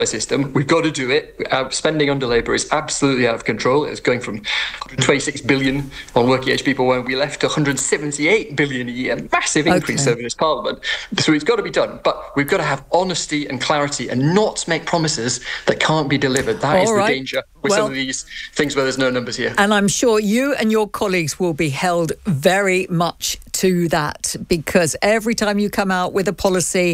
system. We've got to do it. Spending under Labour is absolutely out of control. It's going from 126 billion on working age people when we left to 178 billion a year. Massive increase over this Parliament. So it's got to be done. But we've got to have honesty and clarity and not make promises that can't be delivered. That is the danger with some of these things where there's no numbers here. And I'm sure you and your colleagues will be held very much to that, because every time you come out with a policy,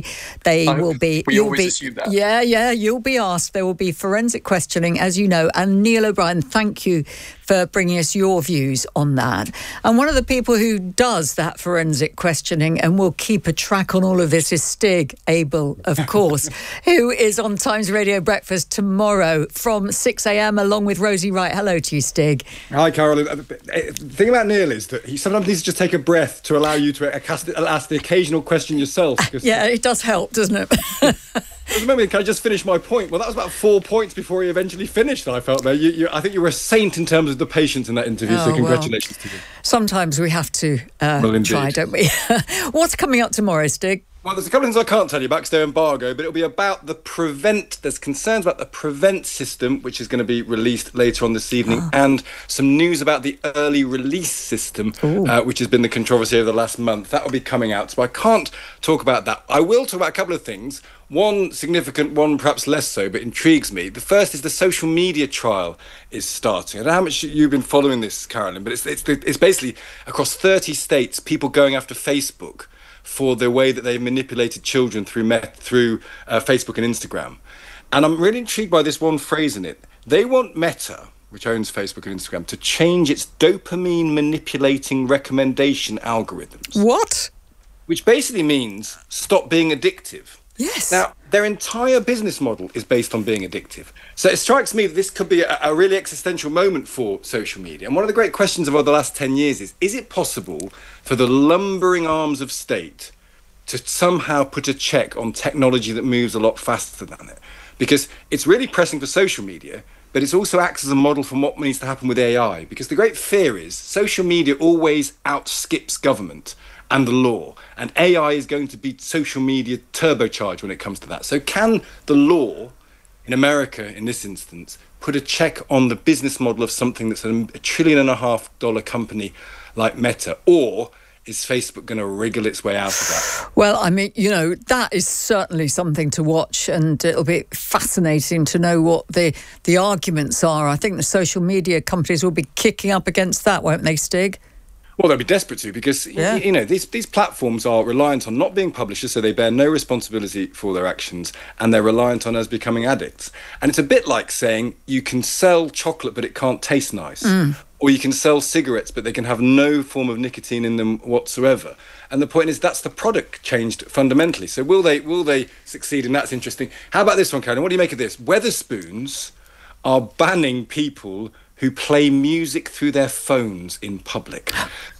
assume that. You'll be asked. There will be forensic questioning, as you know. And Neil O'Brien, thank you for bringing us your views on that. And one of the people who does that forensic questioning and will keep a track on all of this is Stig Abel, of course, who is on Times Radio Breakfast tomorrow from 6 a.m. along with Rosie Wright. Hello to you, Stig. Hi, Carolyn. The thing about Neil is that he sometimes needs to just take a breath to allow you to ask the occasional question yourself. Yeah, it does help, doesn't it? Remember, can I just finish my point? Well, that was about 4 points before he eventually finished, I felt there. I think you were a saint in terms of the patience in that interview, so congratulations to you. Sometimes we have to try, don't we? What's coming up tomorrow, Stig? Well, there's a couple of things I can't tell you about because they're embargo, but it'll be about there's concerns about the Prevent system, which is going to be released later on this evening, and some news about the early release system, which has been the controversy over the last month. That will be coming out, so I can't talk about that. I will talk about a couple of things. One significant, one perhaps less so, but intrigues me. The first is the social media trial is starting. I don't know how much you've been following this, Carolyn, but it's basically across 30 states, people going after Facebook for the way that they've manipulated children through Facebook and Instagram. And I'm really intrigued by this one phrase in it. They want Meta, which owns Facebook and Instagram, to change its dopamine manipulating recommendation algorithms. What? Which basically means stop being addictive. Yes. Now, their entire business model is based on being addictive. So it strikes me that this could be a really existential moment for social media. And one of the great questions of the last 10 years is it possible for the lumbering arms of state to somehow put a check on technology that moves a lot faster than it? Because it's really pressing for social media, but it also acts as a model for what needs to happen with AI. Because the great fear is social media always outskips government and the law, and AI is going to be social media turbocharged when it comes to that. So can the law in America, in this instance, put a check on the business model of something that's $1.5 trillion company like Meta, or is Facebook going to wriggle its way out of that? Well, I mean, that is certainly something to watch, and it'll be fascinating to know what the arguments are. I think the social media companies will be kicking up against that, won't they, Stig? Well, they'll be desperate to, because these platforms are reliant on not being publishers, so they bear no responsibility for their actions, and they're reliant on us becoming addicts. And it's a bit like saying you can sell chocolate but it can't taste nice, or you can sell cigarettes but they can have no form of nicotine in them whatsoever. And the point is that's the product changed fundamentally. So will they succeed? And that's interesting. How about this one, Karen? What do you make of this? Wetherspoons are banning people who play music through their phones in public.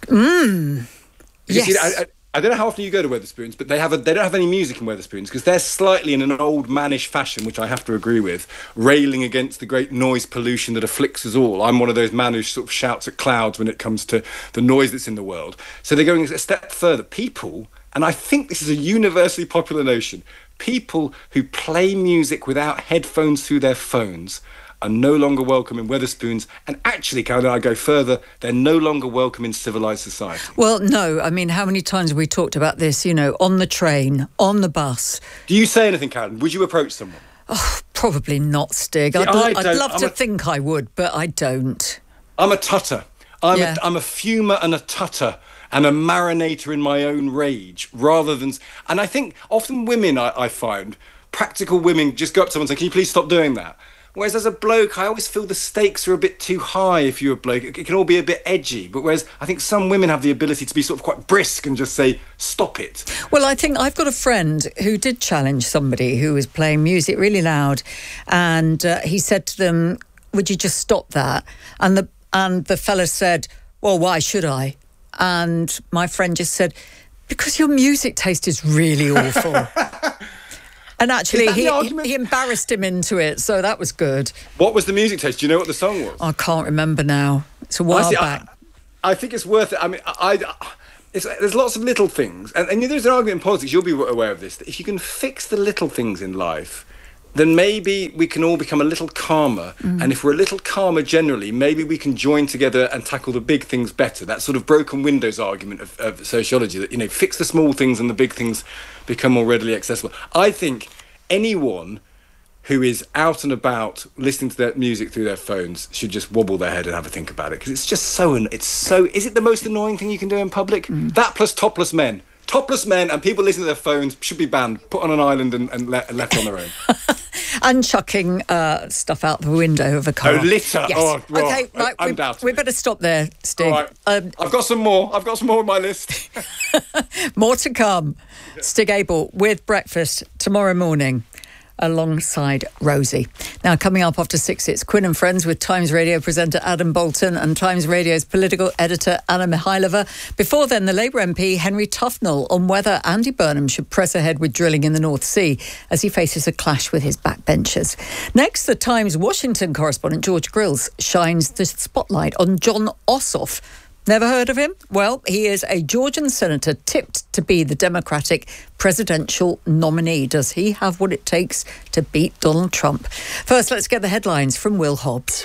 Yes. See, I don't know how often you go to Wetherspoons, but they don't have any music in Wetherspoons because they're slightly in an old mannish fashion, which I have to agree with, railing against the great noise pollution that afflicts us all. I'm one of those men who sort of shouts at clouds when it comes to the noise that's in the world. So they're going a step further. People, and I think this is a universally popular notion, people who play music without headphones through their phones are no longer welcome in Wetherspoons. And actually, Caroline, I go further, they're no longer welcome in civilised society. Well, no. I mean, how many times have we talked about this, on the train, on the bus? Do you say anything, Caroline? Would you approach someone? Oh, probably not, Stig. I'd love to think I would, but I don't. I'm a tutter. I'm a fumer and a tutter and a marinator in my own rage, rather than... And I think often women, I find, practical women just go up to someone and say, can you please stop doing that? Whereas as a bloke, I always feel the stakes are a bit too high if you're a bloke. It can all be a bit edgy. But whereas I think some women have the ability to be sort of quite brisk and just say, stop it. Well, I think I've got a friend who did challenge somebody who was playing music really loud. And he said to them, would you just stop that? And the fella said, well, why should I? And my friend just said, because your music taste is really awful. And actually, he embarrassed him into it, so that was good. What was the music taste? Do you know what the song was? I can't remember now. It's a while back. I think it's worth it. I mean, there's lots of little things. And there's an argument in politics, you'll be aware of this, that if you can fix the little things in life, then maybe we can all become a little calmer. And if we're a little calmer generally, maybe we can join together and tackle the big things better. That sort of broken windows argument of sociology, that, fix the small things and the big things become more readily accessible. I think anyone who is out and about listening to their music through their phones should just wobble their head and have a think about it, because it's just is it the most annoying thing you can do in public? That plus topless men and people listening to their phones should be banned, put on an island and left on their own. And chucking stuff out the window of a car. Oh, litter. Yes. Oh, well, okay, right. We better stop there, Stig. All right. I've got some more on my list. More to come. Stig Abell with Breakfast tomorrow morning, alongside Rosie. Now, coming up after 6, it's Quinn and Friends with Times Radio presenter Adam Bolton and Times Radio's political editor Anna Mihailova. Before then, the Labour MP Henry Tufnell on whether Andy Burnham should press ahead with drilling in the North Sea as he faces a clash with his backbenchers. Next, the Times Washington correspondent George Grills shines the spotlight on Jon Ossoff. Never heard of him? Well, he is a Georgian senator tipped to be the Democratic presidential nominee. Does he have what it takes to beat Donald Trump? First, let's get the headlines from Will Hobbs.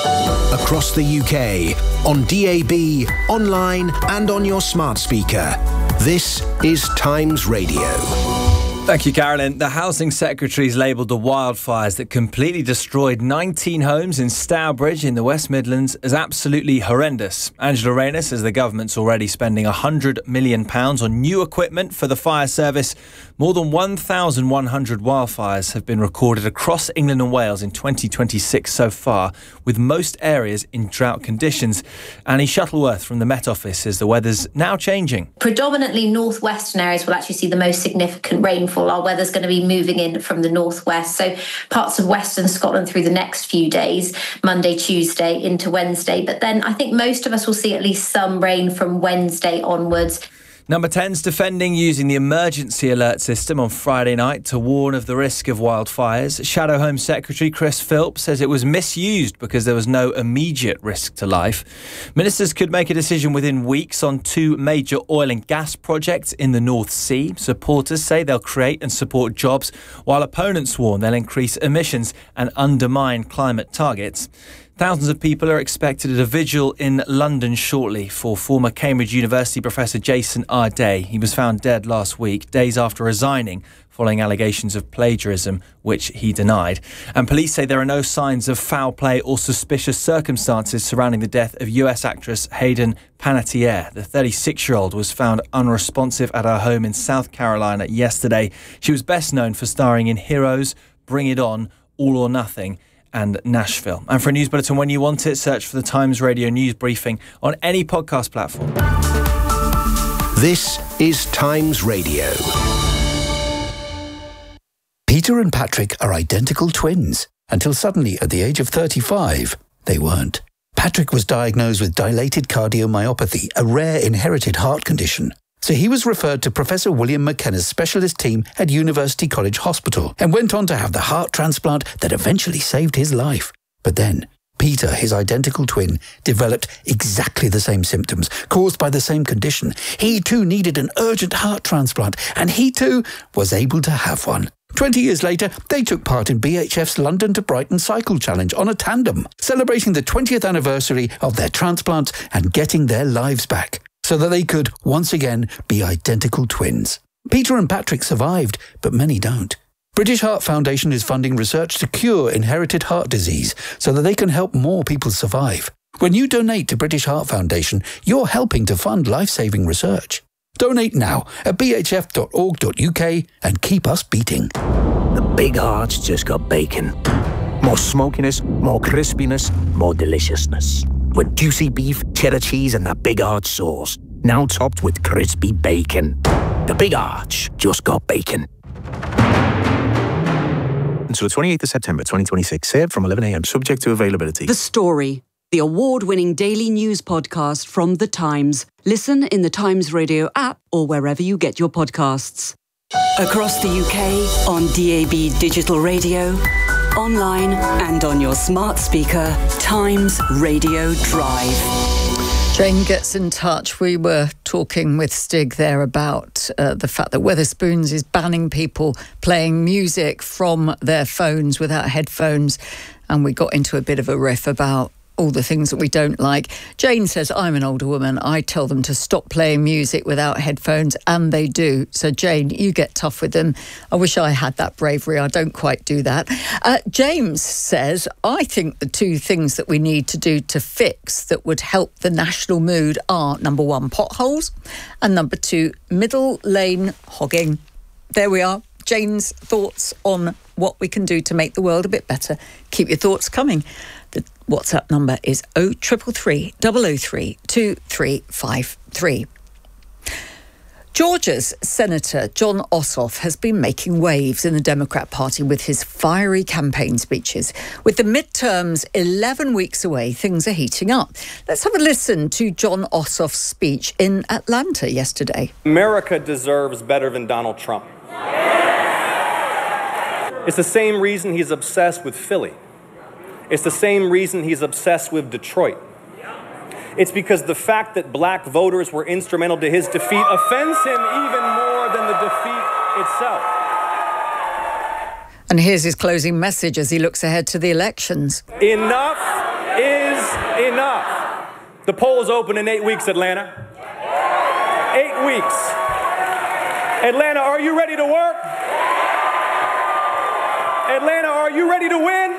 Across the UK, on DAB, online and on your smart speaker. This is Times Radio. Thank you, Carolyn. The Housing Secretary's labelled the wildfires that completely destroyed 19 homes in Stourbridge in the West Midlands as absolutely horrendous. Angela Rayner says the government's already spending £100 million on new equipment for the fire service. More than 1,100 wildfires have been recorded across England and Wales in 2026 so far, with most areas in drought conditions. Annie Shuttleworth from the Met Office says the weather's now changing. Predominantly northwestern areas will actually see the most significant rainfall. Our weather's going to be moving in from the northwest, so parts of western Scotland through the next few days, Monday, Tuesday into Wednesday. But then I think most of us will see at least some rain from Wednesday onwards. Number 10's defending using the emergency alert system on Friday night to warn of the risk of wildfires. Shadow Home Secretary Chris Philp says it was misused because there was no immediate risk to life. Ministers could make a decision within weeks on 2 major oil and gas projects in the North Sea. Supporters say they'll create and support jobs, while opponents warn they'll increase emissions and undermine climate targets. Thousands of people are expected at a vigil in London shortly for former Cambridge University professor Jason R. Day. He was found dead last week, days after resigning following allegations of plagiarism, which he denied. And police say there are no signs of foul play or suspicious circumstances surrounding the death of US actress Hayden Panettiere. The 36-year-old was found unresponsive at her home in South Carolina yesterday. She was best known for starring in Heroes, Bring It On, All or Nothing, and Nashville. And for a news bulletin when you want it, search for the Times Radio News Briefing on any podcast platform. This is Times Radio. Peter and Patrick are identical twins until suddenly, at the age of 35, they weren't. Patrick was diagnosed with dilated cardiomyopathy, a rare inherited heart condition. So he was referred to Professor William McKenna's specialist team at University College Hospital and went on to have the heart transplant that eventually saved his life. But then, Peter, his identical twin, developed exactly the same symptoms caused by the same condition. He too needed an urgent heart transplant, and he too was able to have one. 20 years later, they took part in BHF's London to Brighton Cycle Challenge on a tandem, celebrating the 20th anniversary of their transplants and getting their lives back, so that they could, once again, be identical twins. Peter and Patrick survived, but many don't. British Heart Foundation is funding research to cure inherited heart disease so that they can help more people survive. When you donate to British Heart Foundation, you're helping to fund life-saving research. Donate now at bhf.org.uk and keep us beating. The Big Arch just got bacon. More smokiness, more crispiness, more deliciousness. With juicy beef, cheddar cheese and that Big Arch sauce. Now topped with crispy bacon. The Big Arch just got bacon. Until the 28th of September 2026. Served from 11 a.m. Subject to availability. The Story, the award-winning daily news podcast from The Times. Listen in the Times Radio app or wherever you get your podcasts. Across the UK, on DAB Digital Radio, online and on your smart speaker, Times Radio Drive. Jane gets in touch. We were talking with Stig there about the fact that Wetherspoons is banning people playing music from their phones without headphones. And we got into a bit of a riff about all the things that we don't like. Jane says, I'm an older woman. I tell them to stop playing music without headphones, and they do. So, Jane, you get tough with them. I wish I had that bravery. I don't quite do that. James says, I think the two things that we need to do to fix that would help the national mood are, number one, potholes, and number two, middle lane hogging. There we are. Jane's thoughts on what we can do to make the world a bit better. Keep your thoughts coming. The WhatsApp number is 0333 003 2353. Georgia's Senator Jon Ossoff has been making waves in the Democrat Party with his fiery campaign speeches. With the midterms 11 weeks away, things are heating up. Let's have a listen to Jon Ossoff's speech in Atlanta yesterday. America deserves better than Donald Trump. It's the same reason he's obsessed with Philly. It's the same reason he's obsessed with Detroit. It's because the fact that black voters were instrumental to his defeat offends him even more than the defeat itself. And here's his closing message as he looks ahead to the elections. Enough is enough. The polls open in 8 weeks, Atlanta. 8 weeks. Atlanta, are you ready to work? Atlanta, are you ready to win?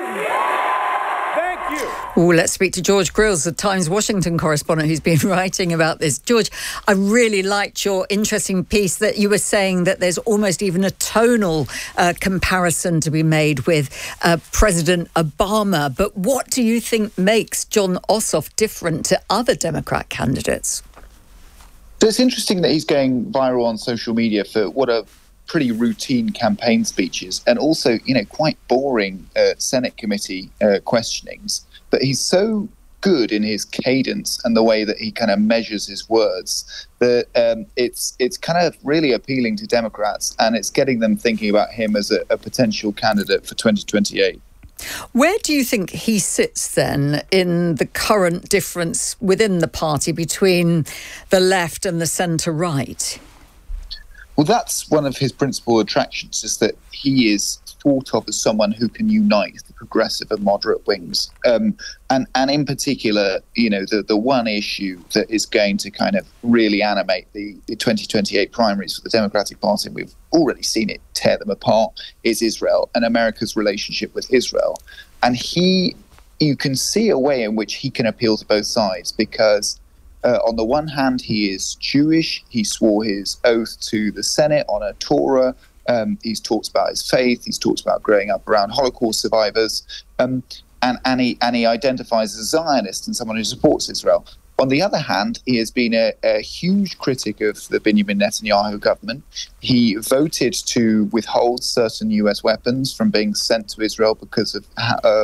Thank you. Oh, let's speak to George Grills, the Times Washington correspondent who's been writing about this. George, I really liked your interesting piece that you were saying that there's almost even a tonal comparison to be made with President Obama. But what do you think makes Jon Ossoff different to other Democrat candidates? So it's interesting that he's going viral on social media for what are pretty routine campaign speeches and also, quite boring Senate committee questionings. But he's so good in his cadence and the way that he kind of measures his words that it's kind of really appealing to Democrats, and it's getting them thinking about him as a potential candidate for 2028. Where do you think he sits then in the current difference within the party between the left and the centre-right? Well, that's one of his principal attractions, is that he is thought of as someone who can unite the progressive and moderate wings. And in particular, the one issue that is going to kind of really animate the 2028 primaries for the Democratic Party, and we've already seen it tear them apart, is Israel and America's relationship with Israel. And you can see a way in which he can appeal to both sides, because on the one hand, he is Jewish. He swore his oath to the Senate on a Torah. He's talked about his faith. He's talked about growing up around Holocaust survivors. And he identifies as a Zionist and someone who supports Israel. On the other hand, he has been a huge critic of the Benjamin Netanyahu government. He voted to withhold certain US weapons from being sent to Israel because of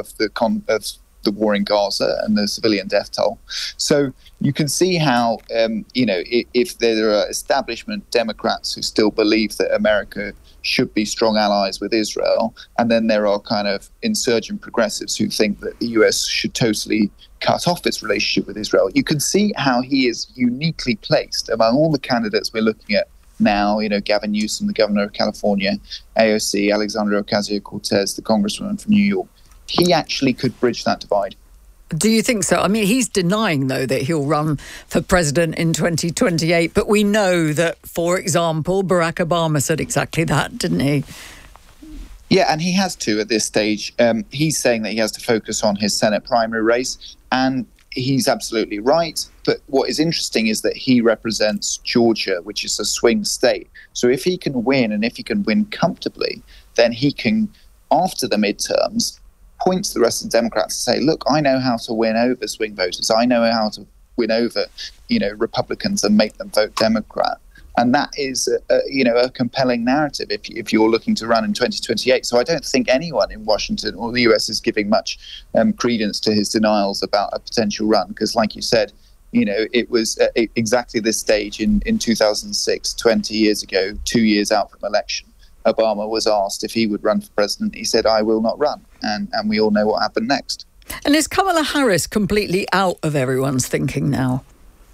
the war in Gaza and the civilian death toll. So you can see how, if there are establishment Democrats who still believe that America should be strong allies with Israel, and then there are kind of insurgent progressives who think that the US should totally cut off its relationship with Israel, you can see how he is uniquely placed among all the candidates we're looking at now. Gavin Newsom, the governor of California, AOC, Alexandria Ocasio-Cortez, the congresswoman from New York. He actually could bridge that divide. Do you think so? I mean, he's denying, though, that he'll run for president in 2028. But we know that, for example, Barack Obama said exactly that, didn't he? Yeah, and he has to at this stage. He's saying that he has to focus on his Senate primary race, and he's absolutely right. But what is interesting is that he represents Georgia, which is a swing state. So if he can win, and if he can win comfortably, then he can, after the midterms, point to the rest of the Democrats and say, look, I know how to win over swing voters. I know how to win over, Republicans and make them vote Democrat. And that is, a compelling narrative if you're looking to run in 2028. So I don't think anyone in Washington or the US is giving much credence to his denials about a potential run. Because like you said, it was exactly this stage in 2006, 20 years ago, 2 years out from election. Obama was asked if he would run for president. He said, I will not run. And we all know what happened next. And is Kamala Harris completely out of everyone's thinking now?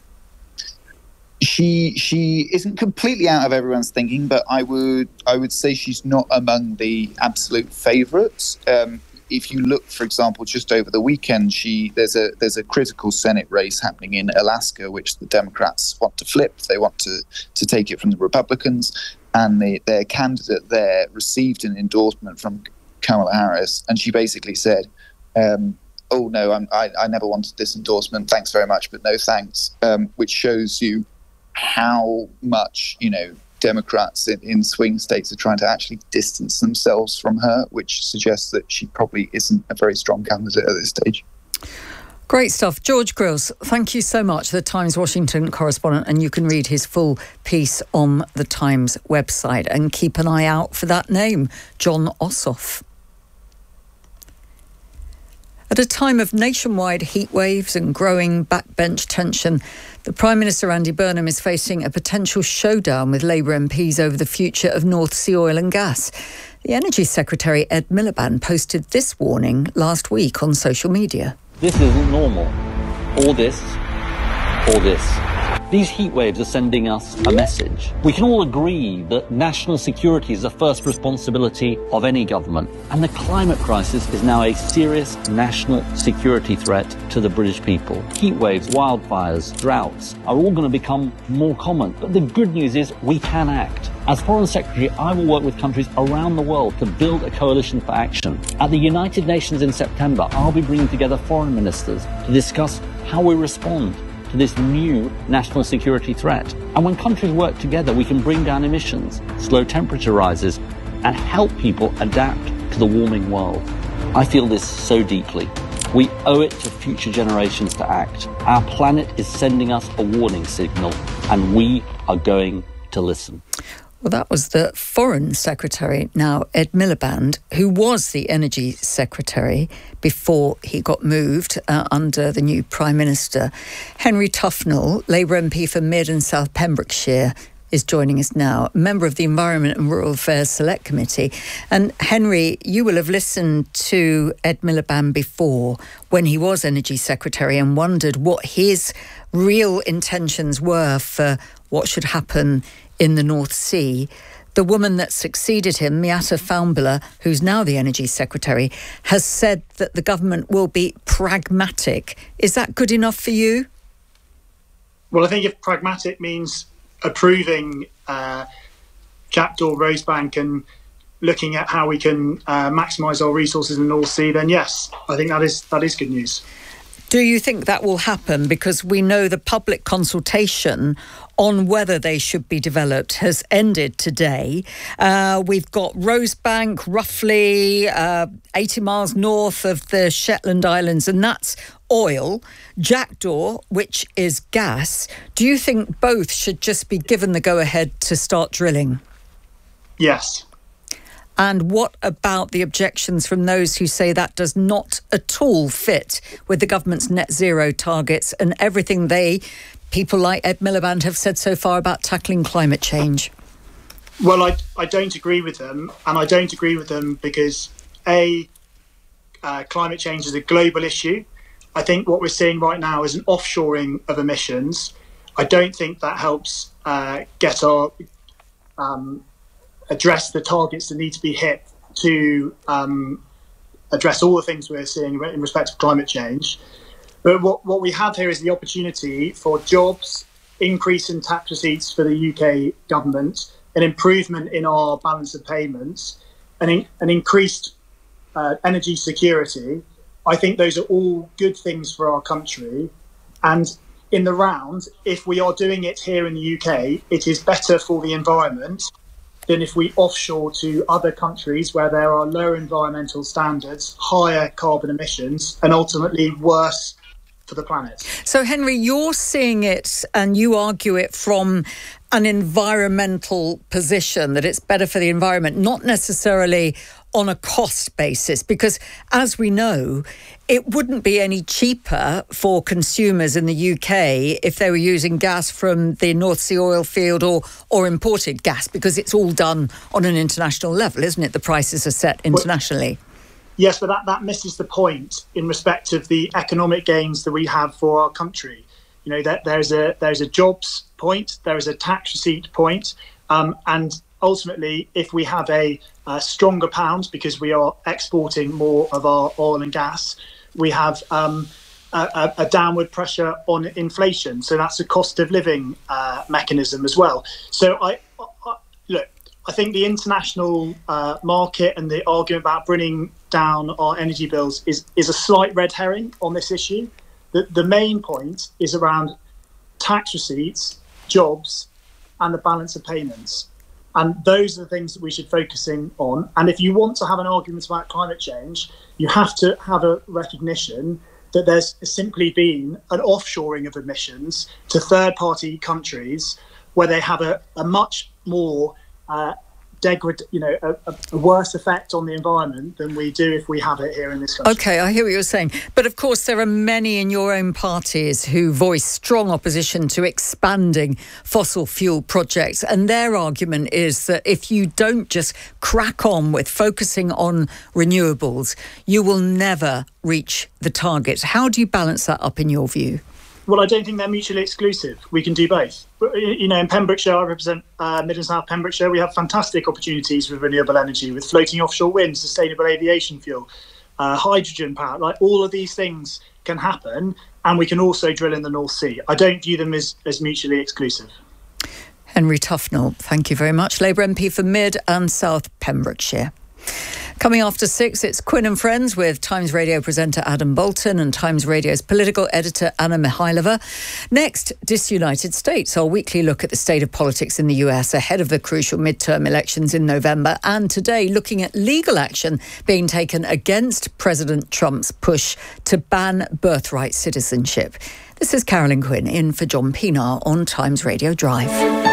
She isn't completely out of everyone's thinking, but I would say she's not among the absolute favourites. If you look, for example, just over the weekend, there's a critical Senate race happening in Alaska, which the Democrats want to flip. They want to take it from the Republicans, and their candidate there received an endorsement from Kamala Harris, and she basically said, "Oh no, I never wanted this endorsement. Thanks very much, but no thanks," which shows you how much Democrats in swing states are trying to actually distance themselves from her, which suggests that she probably isn't a very strong candidate at this stage. Great stuff. George Grills, thank you so much, the Times Washington correspondent, and you can read his full piece on the Times website, and keep an eye out for that name, Jon Ossoff. At a time of nationwide heat waves and growing backbench tension, the Prime Minister Andy Burnham is facing a potential showdown with Labour MPs over the future of North Sea oil and gas. The Energy Secretary Ed Miliband posted this warning last week on social media. This isn't normal. Or this. These heat waves are sending us a message. We can all agree that national security is the first responsibility of any government, and the climate crisis is now a serious national security threat to the British people. Heat waves, wildfires, droughts are all going to become more common, but the good news is we can act. As Foreign Secretary, I will work with countries around the world to build a coalition for action. At the United Nations in September, I'll be bringing together foreign ministers to discuss how we respond to this new national security threat. And when countries work together, we can bring down emissions, slow temperature rises, and help people adapt to the warming world. I feel this so deeply. We owe it to future generations to act. Our planet is sending us a warning signal, and we are going to listen. Well, that was the Foreign Secretary, now Ed Miliband, who was the Energy Secretary before he got moved under the new Prime Minister. Henry Tufnell, Labour MP for Mid and South Pembrokeshire, is joining us now, a member of the Environment and Rural Affairs Select Committee. And Henry, you will have listened to Ed Miliband before when he was Energy Secretary and wondered what his real intentions were for what should happen in the North Sea. The woman that succeeded him, Miatta Faunbiller, who's now the Energy Secretary, has said that the government will be pragmatic. Is that good enough for you? Well, I think if pragmatic means approving Jackdaw, Rosebank and looking at how we can maximise our resources in the North Sea, then yes, I think that is good news. Do you think that will happen? Because we know the public consultation on whether they should be developed has ended today. We've got Rosebank, roughly 80 miles north of the Shetland Islands, and that's oil. Jackdaw, which is gas. Do you think both should just be given the go-ahead to start drilling? Yes. And what about the objections from those who say that does not at all fit with the government's net zero targets and everything people like Ed Miliband have said so far about tackling climate change? Well, I don't agree with them, and I don't agree with them because climate change is a global issue. I think what we're seeing right now is an offshoring of emissions. I don't think that helps get our address the targets that need to be hit to address all the things we're seeing in respect of climate change. But what we have here is the opportunity for jobs, increase in tax receipts for the UK government, an improvement in our balance of payments, an increased energy security. I think those are all good things for our country. And in the round, if we are doing it here in the UK, it is better for the environment than if we offshore to other countries where there are lower environmental standards, higher carbon emissions, and ultimately worse for the planet. So, Henry, you're seeing it and you argue it from an environmental position, that it's better for the environment, not necessarily on a cost basis, because as we know, it wouldn't be any cheaper for consumers in the UK if they were using gas from the North Sea oil field or imported gas, because it's all done on an international level, isn't it? The prices are set internationally. Yes, but that misses the point in respect of the economic gains that we have for our country. You know, that there's a jobs point, there is a tax receipt point, and ultimately, if we have a stronger pound because we are exporting more of our oil and gas, we have a downward pressure on inflation. So that's a cost of living mechanism as well. So I think the international market and the argument about bringing down our energy bills is a slight red herring on this issue. The main point is around tax receipts, jobs, and the balance of payments. And those are the things that we should focus on. And if you want to have an argument about climate change, you have to have a recognition that there's simply been an offshoring of emissions to third-party countries where they have a much more a worse effect on the environment than we do if we have it here in this country. OK, I hear what you're saying. But of course, there are many in your own parties who voice strong opposition to expanding fossil fuel projects. And their argument is that if you don't just crack on with focusing on renewables, you will never reach the targets. How do you balance that up in your view? Well, I don't think they're mutually exclusive. We can do both. You know, in Pembrokeshire, I represent Mid and South Pembrokeshire. We have fantastic opportunities with renewable energy, with floating offshore wind, sustainable aviation fuel, hydrogen power. Like, all of these things can happen, and we can also drill in the North Sea. I don't view them as mutually exclusive. Henry Tufnell, thank you very much. Labour MP for Mid and South Pembrokeshire. Coming after 6, it's Quinn and Friends with Times Radio presenter Adam Bolton and Times Radio's political editor Anna Mikhailova. Next, Disunited States, our weekly look at the state of politics in the US ahead of the crucial midterm elections in November. And today, looking at legal action being taken against President Trump's push to ban birthright citizenship. This is Carolyn Quinn in for John Pienaar on Times Radio Drive.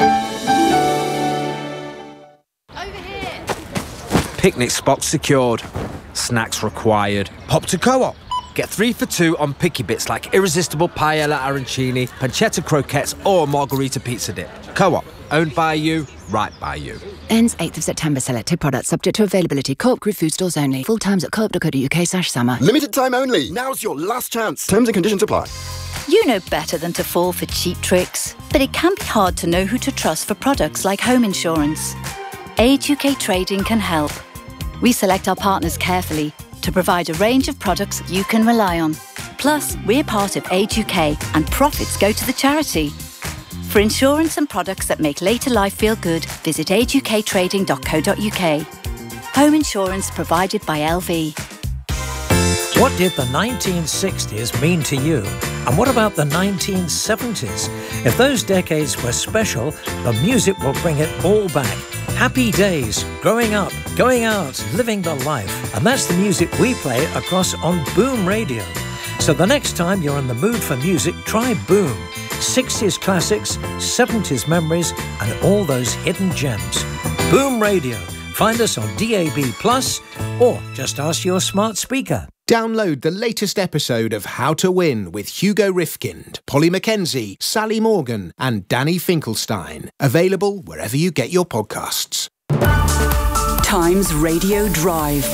Picnic spots secured. Snacks required. Pop to Co-op. Get 3 for 2 on picky bits like irresistible paella arancini, pancetta croquettes or margarita pizza dip. Co-op. Owned by you, right by you. Ends 8th of September. Selected products subject to availability. Co-op Group food stores only. Full times at co-op.co.uk/summer. Limited time only. Now's your last chance. Terms and conditions apply. You know better than to fall for cheap tricks, but it can be hard to know who to trust for products like home insurance. Age UK Trading can help. We select our partners carefully to provide a range of products you can rely on. Plus, we're part of Age UK and profits go to the charity. For insurance and products that make later life feel good, visit ageuktrading.co.uk. Home insurance provided by LV. What did the 1960s mean to you? And what about the 1970s? If those decades were special, the music will bring it all back. Happy days, growing up, going out, living the life. And that's the music we play across on Boom Radio. So the next time you're in the mood for music, try Boom. 60s classics, 70s memories, and all those hidden gems. Boom Radio. Find us on DAB+, or just ask your smart speaker. Download the latest episode of How to Win with Hugo Rifkind, Polly Mackenzie, Sally Morgan and Danny Finkelstein. Available wherever you get your podcasts. Times Radio Drive.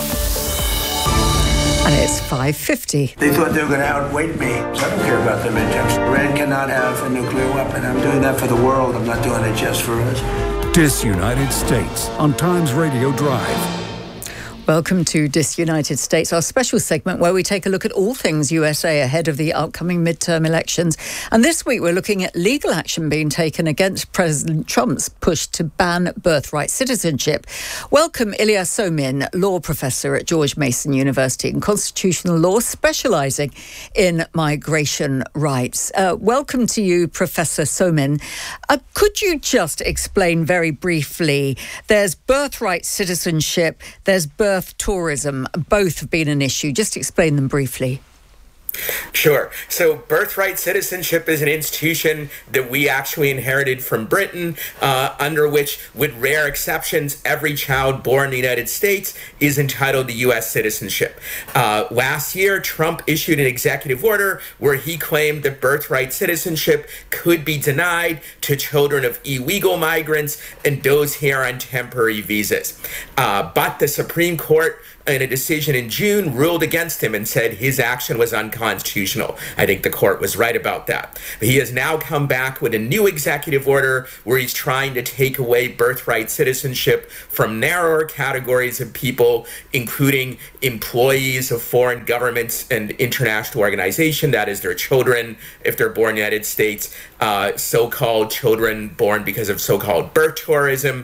And it's 5:50. They thought they were going to outweight me, so I don't care about the midterms. Iran cannot have a nuclear weapon. I'm doing that for the world. I'm not doing it just for us. Disunited States on Times Radio Drive. Welcome to Disunited States, our special segment where we take a look at all things USA ahead of the upcoming midterm elections. And this week we're looking at legal action being taken against President Trump's push to ban birthright citizenship. Welcome Ilya Somin, law professor at George Mason University in constitutional law, specialising in migration rights. Welcome to you, Professor Somin. Could you just explain very briefly, there's birthright citizenship, there's birth tourism, both have been an issue. Just explain them briefly. Sure. So birthright citizenship is an institution that we actually inherited from Britain, under which, with rare exceptions, every child born in the United States is entitled to U.S. citizenship. Last year, Trump issued an executive order where he claimed that birthright citizenship could be denied to children of illegal migrants and those here on temporary visas. But the Supreme Court in a decision in June, ruled against him and said his action was unconstitutional. I think the court was right about that. But he has now come back with a new executive order where he's trying to take away birthright citizenship from narrower categories of people, including employees of foreign governments and international organizations, that is, their children, if they're born in the United States, so-called children born because of so-called birth tourism,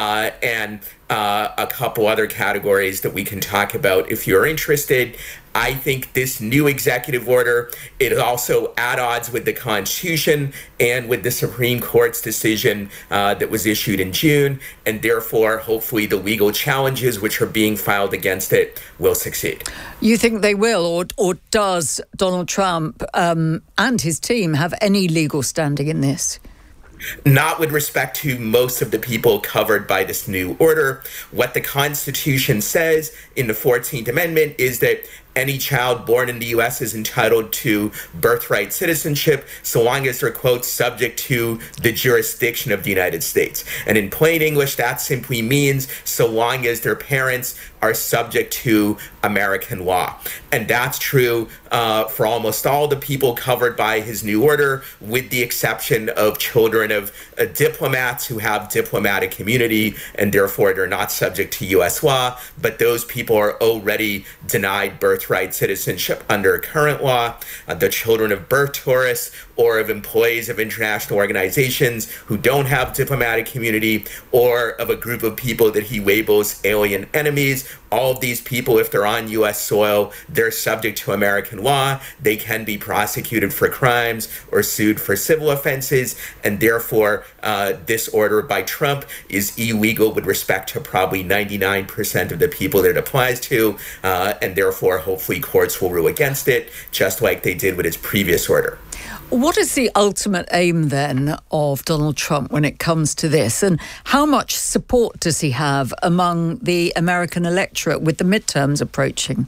and a couple other categories that we can talk about if you're interested. I think this new executive order is also at odds with the Constitution and with the Supreme Court's decision that was issued in June, and therefore, hopefully, the legal challenges which are being filed against it will succeed. You think they will, or does Donald Trump and his team have any legal standing in this? Not with respect to most of the people covered by this new order. What the Constitution says in the 14th Amendment is that any child born in the U.S. is entitled to birthright citizenship so long as they're, quote, subject to the jurisdiction of the United States. And in plain English, that simply means so long as their parents are subject to American law. And that's true for almost all the people covered by his new order, with the exception of children of diplomats who have diplomatic immunity and therefore they're not subject to U.S. law. But those people are already denied birthright citizenship under current law. The children of birth tourists or of employees of international organizations who don't have diplomatic immunity, or of a group of people that he labels alien enemies. All of these people, if they're on U.S. soil, they're subject to American law. They can be prosecuted for crimes or sued for civil offenses, and therefore this order by Trump is illegal with respect to probably 99% of the people that it applies to, and therefore hopefully courts will rule against it, just like they did with its previous order. What is the ultimate aim then of Donald Trump when it comes to this? And how much support does he have among the American electorate with the midterms approaching?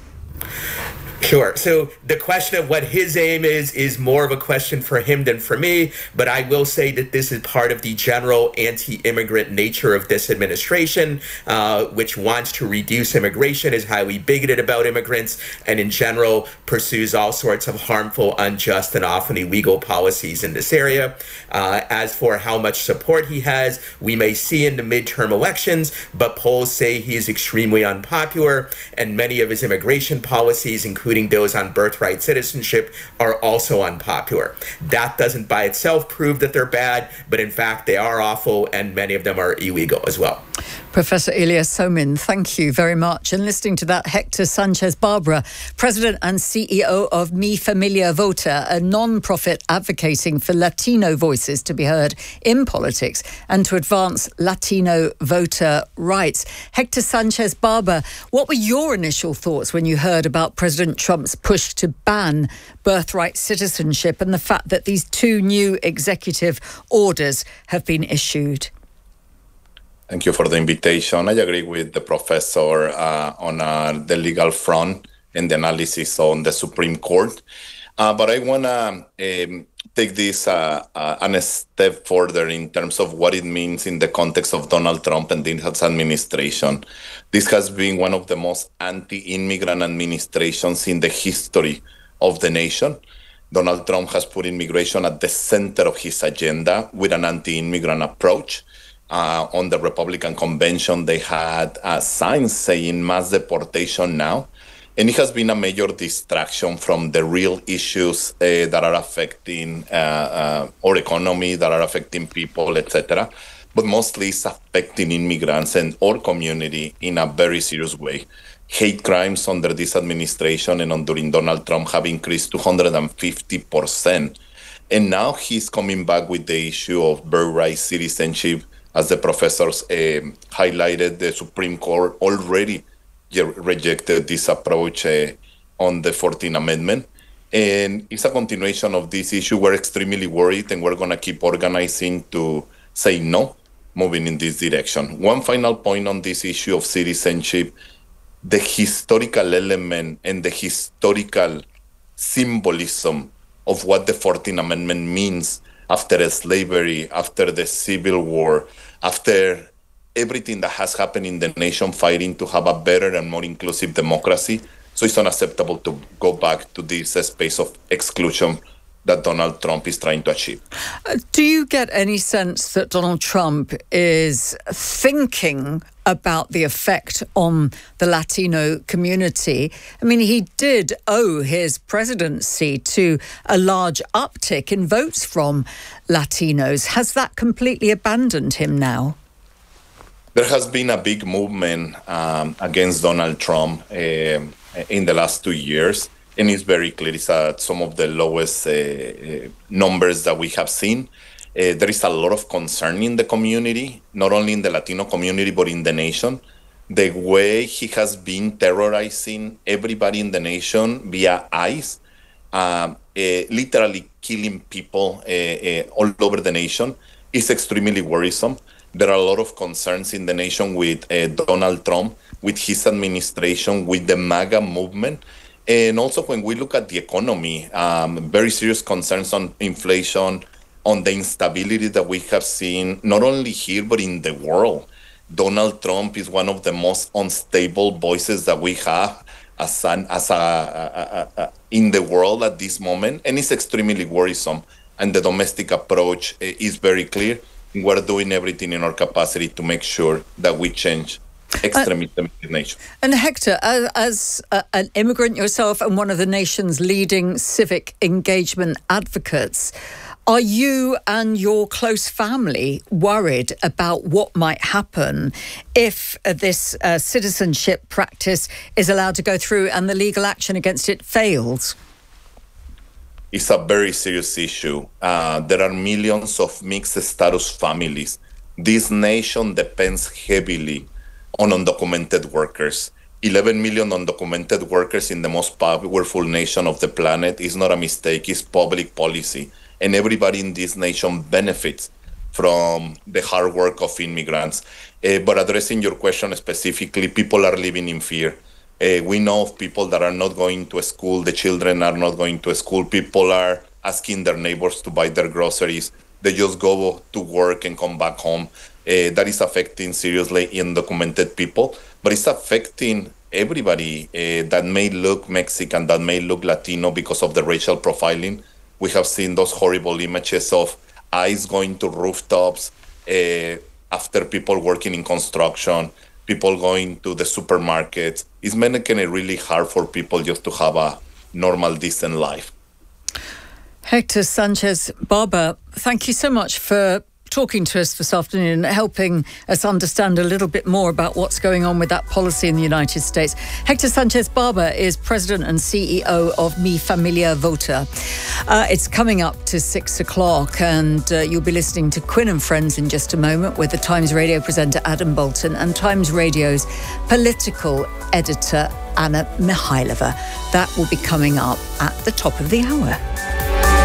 Sure. So the question of what his aim is more of a question for him than for me. But I will say that this is part of the general anti-immigrant nature of this administration, which wants to reduce immigration, is highly bigoted about immigrants, and in general pursues all sorts of harmful, unjust, and often illegal policies in this area. As for how much support he has, we may see in the midterm elections, but polls say he is extremely unpopular, and many of his immigration policies, including those on birthright citizenship, are also unpopular. That doesn't by itself prove that they're bad, but in fact they are awful, and many of them are illegal as well. Professor Ilya Somin, thank you very much. And listening to that, Hector Sanchez-Barbera, President and CEO of Mi Familia Vota, a non-profit advocating for Latino voices to be heard in politics and to advance Latino voter rights. Hector Sanchez-Barbera, what were your initial thoughts when you heard about President Trump's push to ban birthright citizenship and the fact that these two new executive orders have been issued? Thank you for the invitation. I agree with the professor on the legal front and the analysis on the Supreme Court. But I want to take this a step further in terms of what it means in the context of Donald Trump and his administration. This has been one of the most anti-immigrant administrations in the history of the nation. Donald Trump has put immigration at the center of his agenda with an anti-immigrant approach. On the Republican convention, they had signs saying mass deportation now. And it has been a major distraction from the real issues that are affecting our economy, that are affecting people, etc. But mostly it's affecting immigrants and our community in a very serious way. Hate crimes under this administration and during Donald Trump have increased 250%. And now he's coming back with the issue of birthright citizenship. As the professors highlighted, the Supreme Court already rejected this approach on the 14th Amendment. And it's a continuation of this issue. We're extremely worried, and we're going to keep organizing to say no, moving in this direction. One final point on this issue of citizenship: the historical element and the historical symbolism of what the 14th Amendment means after slavery, after the Civil War, after everything that has happened in the nation fighting to have a better and more inclusive democracy. So it's unacceptable to go back to this space of exclusion that Donald Trump is trying to achieve. Do you get any sense that Donald Trump is thinking about the effect on the Latino community? I mean, he did owe his presidency to a large uptick in votes from Latinos. Has that completely abandoned him now? There has been a big movement against Donald Trump in the last 2 years. And it's very clear it's at some of the lowest numbers that we have seen. There is a lot of concern in the community, not only in the Latino community, but in the nation. The way he has been terrorizing everybody in the nation via ICE, literally killing people all over the nation, is extremely worrisome. There are a lot of concerns in the nation with Donald Trump, with his administration, with the MAGA movement. And also when we look at the economy, very serious concerns on inflation, on the instability that we have seen, not only here, but in the world. Donald Trump is one of the most unstable voices that we have in the world at this moment, and it's extremely worrisome. And the domestic approach is very clear. We're doing everything in our capacity to make sure that we change extremism in the nation. And Hector, as an immigrant yourself and one of the nation's leading civic engagement advocates, are you and your close family worried about what might happen if this citizenship practice is allowed to go through and the legal action against it fails? It's a very serious issue. There are millions of mixed status families. This nation depends heavily on undocumented workers. 11 million undocumented workers in the most powerful nation of the planet is not a mistake, it's public policy. And everybody in this nation benefits from the hard work of immigrants. But addressing your question specifically, people are living in fear. We know of people that are not going to school, the children are not going to school, people are asking their neighbors to buy their groceries. They just go to work and come back home. That is affecting seriously undocumented people, but it's affecting everybody that may look Mexican, that may look Latino because of the racial profiling. We have seen those horrible images of ICE going to rooftops after people working in construction, people going to the supermarkets. It's making it really hard for people just to have a normal, decent life. Hector Sanchez Barba, thank you so much for talking to us this afternoon, helping us understand a little bit more about what's going on with that policy in the United States. Hector Sanchez Barba is President and CEO of Mi Familia Vota. It's coming up to 6 o'clock and you'll be listening to Quinn and Friends in just a moment with the Times Radio presenter Adam Bolton and Times Radio's political editor Anna Mikhailova. That will be coming up at the top of the hour.